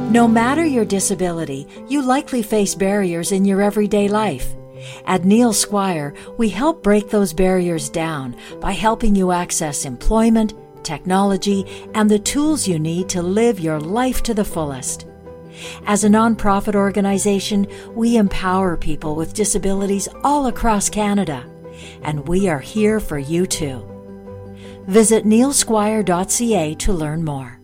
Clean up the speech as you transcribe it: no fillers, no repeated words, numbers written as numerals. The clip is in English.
No matter your disability, you likely face barriers in your everyday life. At Neil Squire, we help break those barriers down by helping you access employment, technology, and the tools you need to live your life to the fullest. As a nonprofit organization, we empower people with disabilities all across Canada, and we are here for you too. Visit neilsquire.ca to learn more.